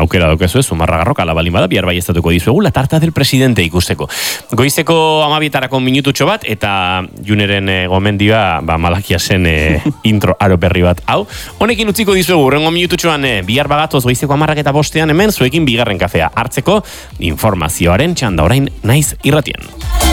aukera daukazu Zumarragarrok ala balin bada, bihar bai estatuko dizuegu, la tarta del presidente ikusteko. Goizeko 12 minututxo bat, eta Juneren gomendioa, Malakia zen intro aro berri bat, hau. Honekin utziko dizuegu, urrengo minututxoan bihar bagatoz goizeko 12 hemen, zuekin bigarren kafea hartzeko informazioaren txanda orain naiz irratien.